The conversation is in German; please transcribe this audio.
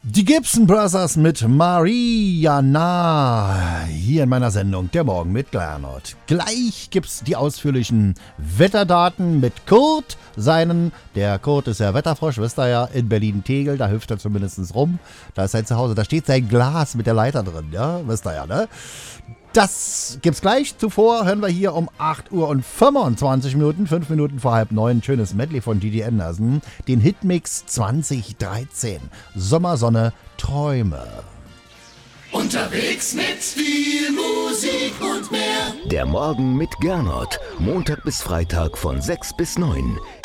Die Gibson Brothers mit Mariana hier in meiner Sendung Der Morgen mit Gernot. Gleich gibt's die ausführlichen Wetterdaten mit Kurt, der Kurt ist ja Wetterfrosch, wisst ihr ja, in Berlin-Tegel, da hüpft er zumindest rum, da ist sein Zuhause, da steht sein Glas mit der Leiter drin, ja, wisst ihr ja, ne? Das gibt's gleich. Zuvor hören wir hier um 8 Uhr und 25 Minuten, 5 Minuten vor halb 9, ein schönes Medley von Didi Anderson, den Hitmix 2013. Sommersonne, Träume. Unterwegs mit viel Musik und mehr. Der Morgen mit Gernot. Montag bis Freitag von 6 bis 9.